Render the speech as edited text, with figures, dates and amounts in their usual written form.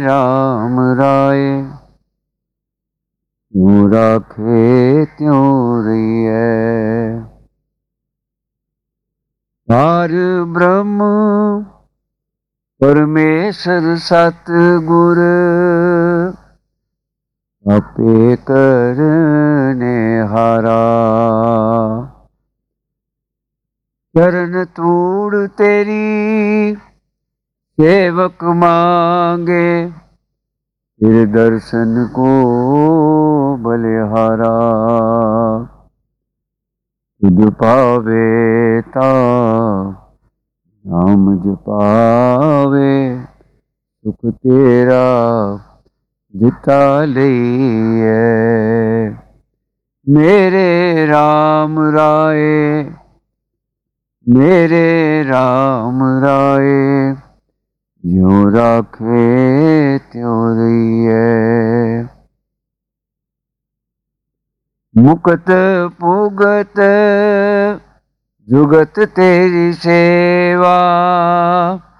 राम राय यूं राखे त्यों रहिए। पार ब्रह्म परमेश्वर सतगुर आपे करने हारा। चरण तूड़ तेरी सेवक मांगे तेरे दर्शन को बलिहारा। तुझ पावे ता नाम जपावे सुख तेरा जिता लईए। मेरे राम राय मेरे राम राय यूं राखे त्यों रहिए। मुकत पुगत जुगत तेरी सेवा